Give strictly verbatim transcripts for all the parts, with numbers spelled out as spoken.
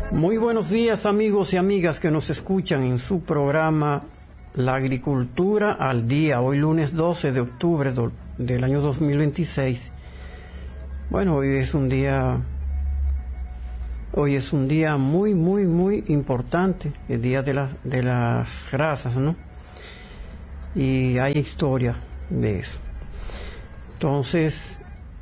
Muy buenos días, amigos y amigas que nos escuchan en su programa La Agricultura al Día, hoy lunes doce de octubre do, del año dos mil veintiséis. Bueno, hoy es un día hoy es un día muy, muy, muy importante, el Día de, la, de las Grasas, ¿no? Y hay historia de eso. Entonces,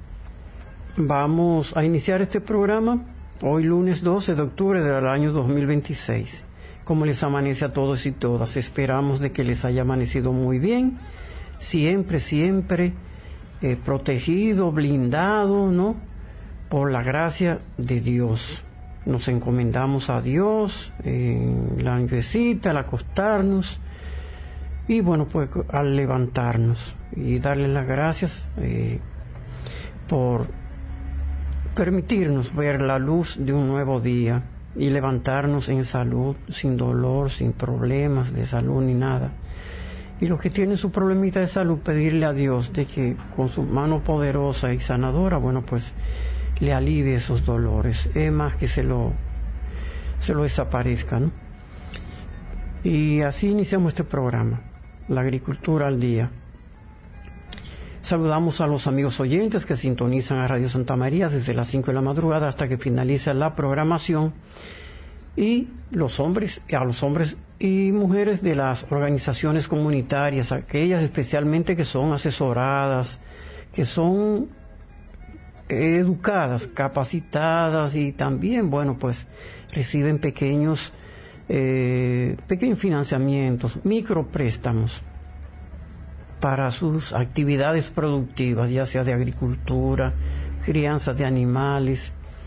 vamos a iniciar este programa hoy lunes doce de octubre del año dos mil veintiséis. Como les amanece a todos y todas, esperamos de que les haya amanecido muy bien, siempre, siempre eh, protegido, blindado, ¿no? Por la gracia de Dios. Nos encomendamos a Dios en la nochecita, al acostarnos y bueno, pues al levantarnos y darle las gracias eh, por permitirnos ver la luz de un nuevo día y levantarnos en salud, sin dolor, sin problemas de salud ni nada. Y los que tienen su problemita de salud, pedirle a Dios de que con su mano poderosa y sanadora, bueno, pues le alivie esos dolores, es más que se lo, se lo desaparezca, ¿no? Y así iniciamos este programa, La Agricultura al Día. Saludamos a los amigos oyentes que sintonizan a Radio Santa María desde las cinco de la madrugada hasta que finaliza la programación, y los hombres, a los hombres y mujeres de las organizaciones comunitarias, aquellas especialmente que son asesoradas, que son educadas, capacitadas y también, bueno, pues reciben pequeños, eh, pequeños financiamientos, micropréstamos para sus actividades productivas, ya sea de agricultura, crianza de animales,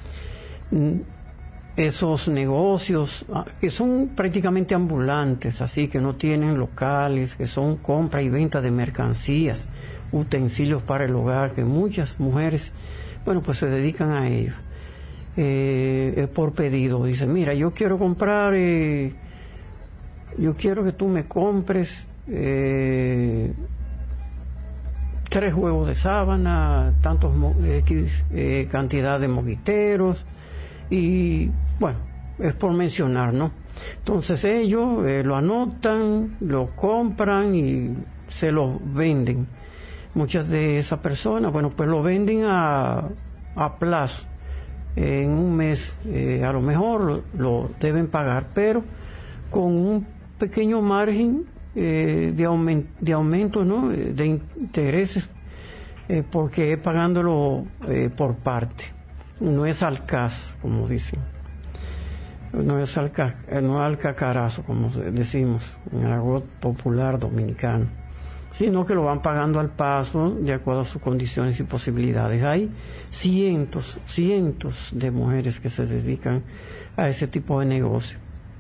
esos negocios que son prácticamente ambulantes, así que no tienen locales, que son compra y venta de mercancías, utensilios para el hogar, que muchas mujeres, bueno, pues se dedican a ello. Eh, por pedido, dicen, mira, yo quiero comprar, eh, yo quiero que tú me compres eh, tres huevos de sábana, tantos X eh, cantidad de moquiteros, y bueno, es por mencionar, ¿no? Entonces ellos eh, lo anotan, lo compran y se lo venden. Muchas de esas personas, bueno, pues lo venden a, a plazo. En un mes eh, a lo mejor lo, lo deben pagar, pero con un pequeño margen Eh, de, aument, de aumento, ¿no? De intereses, eh, porque es pagándolo eh, por parte, no es al cas, como dicen, no es al, no al cacarazo, como decimos en el argot popular dominicano, sino que lo van pagando al paso de acuerdo a sus condiciones y posibilidades. Hay cientos, cientos de mujeres que se dedican a ese tipo de negocio.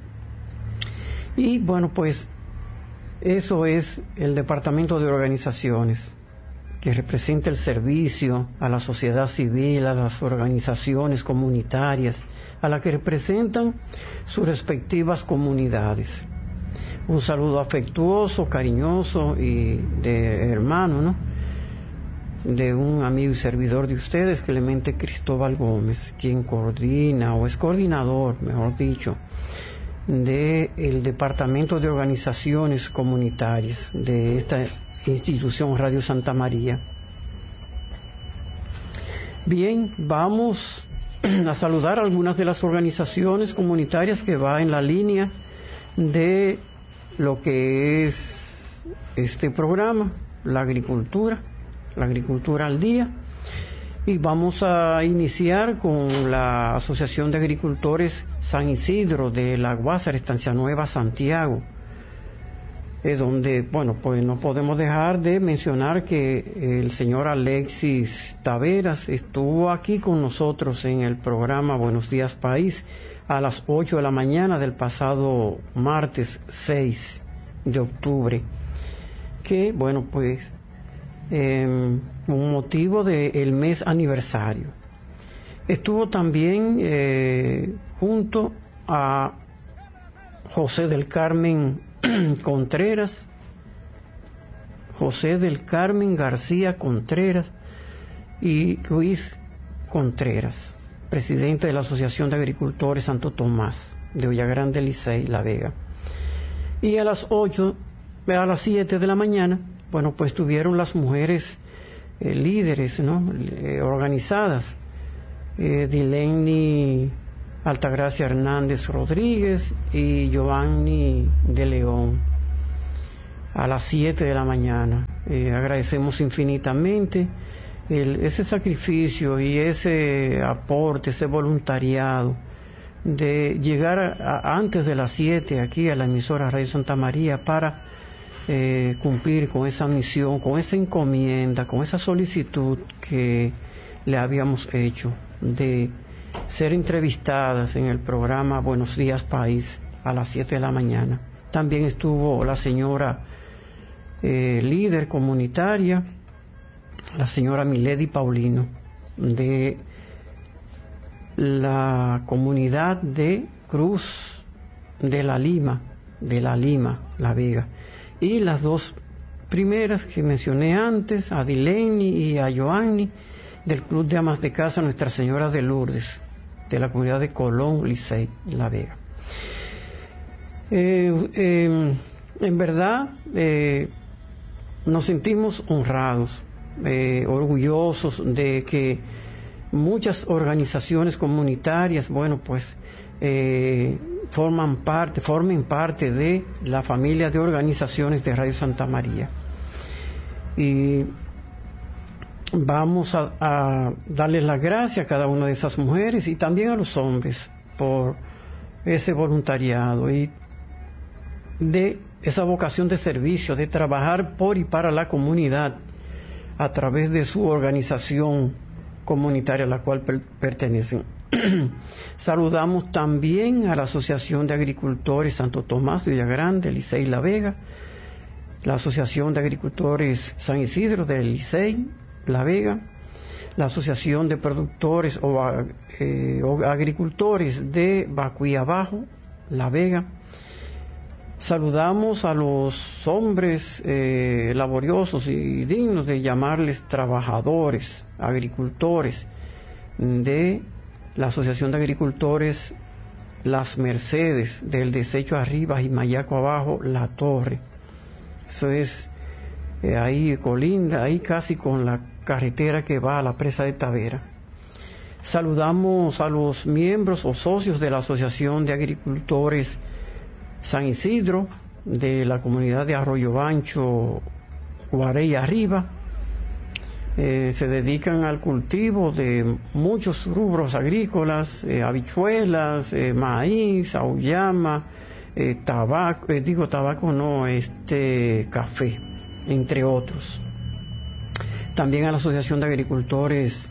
Y bueno, pues eso es el Departamento de Organizaciones, que representa el servicio a la sociedad civil, a las organizaciones comunitarias, a las que representan sus respectivas comunidades. Un saludo afectuoso, cariñoso y de hermano, ¿no? De un amigo y servidor de ustedes, Clemente Cristóbal Gómez, quien coordina, o es coordinador, mejor dicho, del Departamento de Organizaciones Comunitarias de esta institución Radio Santa María. Bien, vamos a saludar a algunas de las organizaciones comunitarias que va en la línea de lo que es este programa, la agricultura, la agricultura al día. Y vamos a iniciar con la Asociación de Agricultores San Isidro de La Guásara, Estancia Nueva, Santiago, eh, donde, bueno, pues no podemos dejar de mencionar que el señor Alexis Taveras estuvo aquí con nosotros en el programa Buenos Días País a las ocho de la mañana del pasado martes seis de octubre, que, bueno, pues Eh, un motivo del mes aniversario. Estuvo también eh, junto a José del Carmen Contreras, José del Carmen García Contreras y Luis Contreras. presidente de la Asociación de Agricultores Santo Tomás, de Villagrán, Licey, La Vega. Y a las ocho, a las siete de la mañana, bueno, pues tuvieron las mujeres eh, líderes, ¿no? Eh, organizadas, eh, Dileni Altagracia Hernández Rodríguez y Giovanni de León, a las siete de la mañana. Eh, agradecemos infinitamente el, ese sacrificio y ese aporte, ese voluntariado de llegar a, a, antes de las siete aquí a la emisora Radio Santa María para eh, cumplir con esa misión, con esa encomienda, con esa solicitud que le habíamos hecho de ser entrevistadas en el programa Buenos Días País a las siete de la mañana. También estuvo la señora eh, líder comunitaria, la señora Milady Paulino, de la comunidad de Cruz de la Lima, de la Lima, La Vega. Y las dos primeras que mencioné antes, a Dileni y a Joanny, del Club de Amas de Casa Nuestra Señora de Lourdes, de la comunidad de Colón, Licey, La Vega. Eh, eh, en verdad, eh, nos sentimos honrados, eh, orgullosos de que muchas organizaciones comunitarias, bueno, pues eh, forman parte, formen parte de la familia de organizaciones de Radio Santa María. Y vamos a, a darles las gracias a cada una de esas mujeres y también a los hombres por ese voluntariado y de esa vocación de servicio, de trabajar por y para la comunidad a través de su organización comunitaria a la cual per pertenecen. Saludamos también a la Asociación de Agricultores Santo Tomás de Villagrán, Licey, La Vega, la Asociación de Agricultores San Isidro de Licey, La Vega, la Asociación de Productores o, eh, o Agricultores de Bacuí Abajo, La Vega. Saludamos a los hombres eh, laboriosos y dignos de llamarles trabajadores, agricultores, de la Asociación de Agricultores Las Mercedes, del Desecho Arriba y Mayaco Abajo, La Torre. Eso es eh, ahí colinda, ahí casi con la carretera que va a la presa de Tavera. Saludamos a los miembros o socios de la Asociación de Agricultores San Isidro, de la comunidad de Arroyo Bancho, Guarey Arriba. Eh, se dedican al cultivo de muchos rubros agrícolas, eh, habichuelas, eh, maíz, auyama, eh, tabaco, eh, digo tabaco no, este café, entre otros. También a la Asociación de Agricultores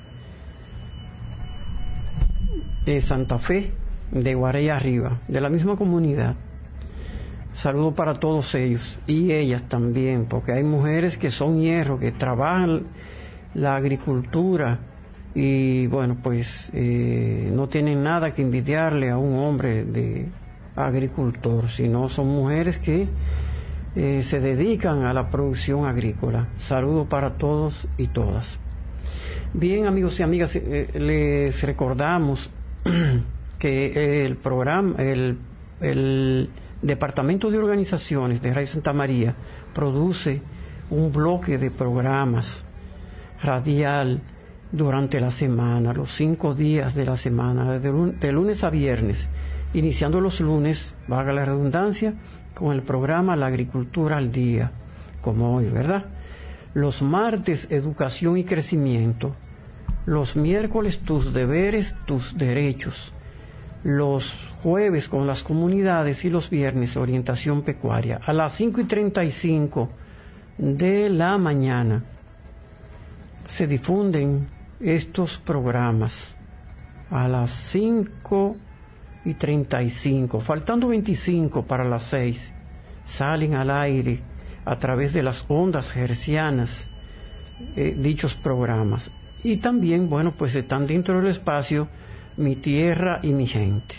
de Santa Fe, de Guarey Arriba, de la misma comunidad. Saludo para todos ellos y ellas también, porque hay mujeres que son hierro, que trabajan la agricultura y bueno, pues eh, no tienen nada que envidiarle a un hombre de agricultor, sino son mujeres que eh, se dedican a la producción agrícola. Saludo para todos y todas. Bien, amigos y amigas, eh, les recordamos que el programa, el, el Departamento de Organizaciones de Radio Santa María produce un bloque de programas radial durante la semana, los cinco días de la semana, de, lun de lunes a viernes, iniciando los lunes, valga la redundancia, con el programa La Agricultura al Día, como hoy, ¿verdad? Los martes, Educación y Crecimiento. Los miércoles, Tus Deberes, Tus Derechos. Los jueves con las comunidades y los viernes orientación pecuaria. A las cinco y treinta y cinco de la mañana se difunden estos programas. A las cinco y treinta y cinco, faltando veinticinco para las seis, salen al aire a través de las ondas hercianas eh, dichos programas. Y también, bueno, pues están dentro del espacio Mi Tierra y Mi Gente.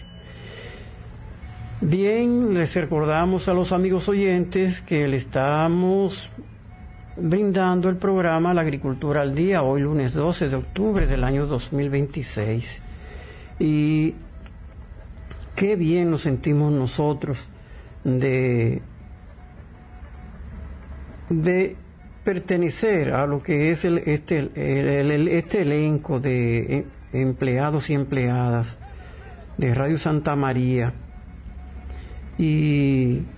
Bien, les recordamos a los amigos oyentes que le estamos brindando el programa La Agricultura al Día, hoy lunes doce de octubre del año dos mil veintiséis. Y qué bien nos sentimos nosotros de, de pertenecer a lo que es el, este, el, el, este elenco de empleados y empleadas de Radio Santa María. Y